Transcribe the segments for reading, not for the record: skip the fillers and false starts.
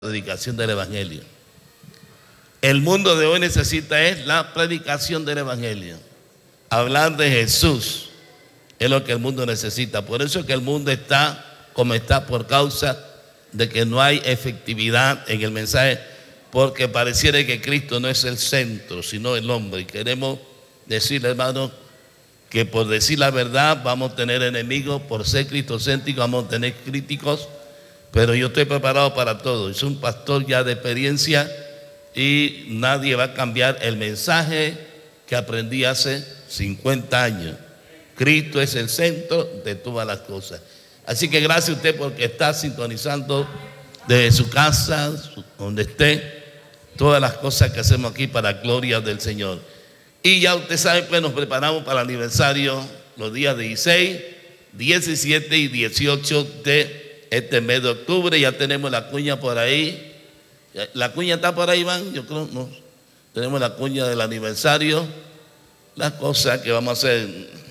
predicación del Evangelio. El mundo de hoy necesita es la predicación del Evangelio. Hablar de Jesús es lo que el mundo necesita. Por eso es que el mundo está como está, por causa de que no hay efectividad en el mensaje, porque pareciera que Cristo no es el centro, sino el hombre. Y queremos decirle, hermano, que por decir la verdad vamos a tener enemigos, por ser cristocéntricos vamos a tener críticos, pero yo estoy preparado para todo. Soy un pastor ya de experiencia y nadie va a cambiar el mensaje que aprendí hace 50 años. Cristo es el centro de todas las cosas. Así que gracias a usted porque está sintonizando desde su casa, donde esté, todas las cosas que hacemos aquí para gloria del Señor. Y ya usted sabe, pues nos preparamos para el aniversario los días 16, 17 y 18 de este mes de octubre. Ya tenemos la cuña por ahí. ¿La cuña está por ahí, Iván? Yo creo, no. Tenemos la cuña del aniversario. Las cosas que vamos a hacer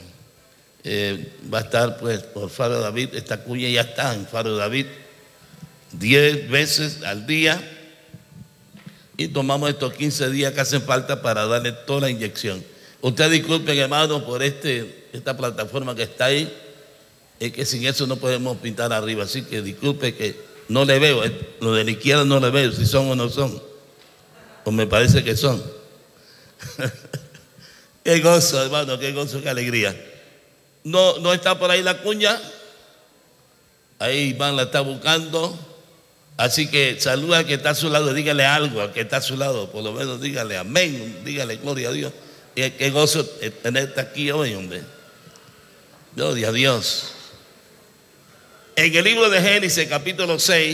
va a estar pues por Faro David. Esta cuña ya está en Faro David 10 veces al día. Y tomamos estos 15 días que hacen falta para darle toda la inyección. Usted disculpen, hermano, por esta plataforma que está ahí. Es que sin eso no podemos pintar arriba. Así que disculpe que no le veo. Lo de la izquierda no le veo si son o no son. O me parece que son. Qué gozo, hermano, qué gozo, qué alegría. No está por ahí la cuña. Ahí Iván la está buscando. Así que saluda al que está a su lado, dígale algo al que está a su lado, por lo menos dígale amén, dígale gloria a Dios. Y qué gozo tenerte aquí hoy, hombre. Gloria a Dios. En el libro de Génesis, capítulo 6,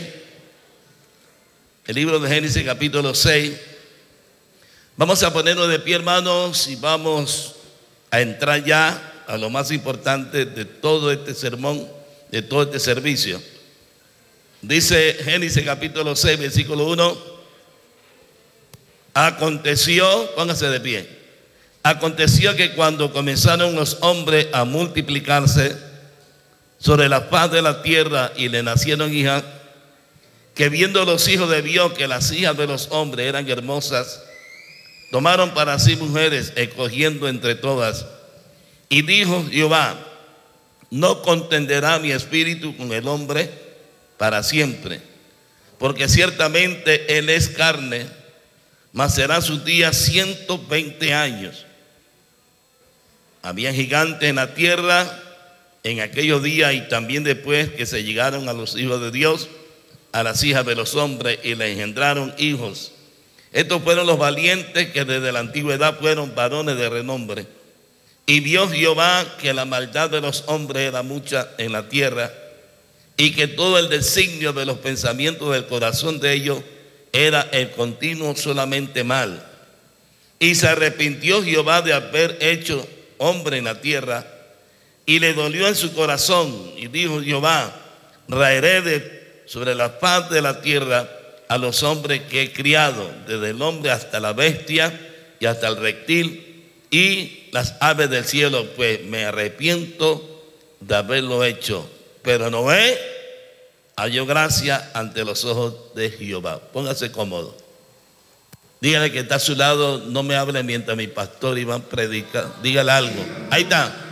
vamos a ponernos de pie, hermanos, y vamos a entrar ya a lo más importante de todo este sermón, de todo este servicio. Dice Génesis capítulo 6, versículo 1. Aconteció, póngase de pie. Aconteció que cuando comenzaron los hombres a multiplicarse sobre la faz de la tierra y le nacieron hijas, que viendo los hijos de Dios que las hijas de los hombres eran hermosas, tomaron para sí mujeres, escogiendo entre todas. Y dijo Jehová: no contenderá mi espíritu con el hombre para siempre, porque ciertamente él es carne, mas será sus días 120 años. Había gigantes en la tierra en aquellos días y también después que se llegaron a los hijos de Dios, a las hijas de los hombres, y le engendraron hijos. Estos fueron los valientes que desde la antigüedad fueron varones de renombre. Y vio Jehová que la maldad de los hombres era mucha en la tierra, y que todo el designio de los pensamientos del corazón de ellos era el continuo solamente mal. Y se arrepintió Jehová de haber hecho hombre en la tierra, y le dolió en su corazón, y dijo Jehová: raeré sobre la faz de la tierra a los hombres que he criado, desde el hombre hasta la bestia y hasta el reptil y las aves del cielo, pues me arrepiento de haberlo hecho. Pero Noé halló gracia ante los ojos de Jehová. Póngase cómodo. Dígale que está a su lado: no me hable mientras mi pastor Iván predica. Dígale algo. Ahí está.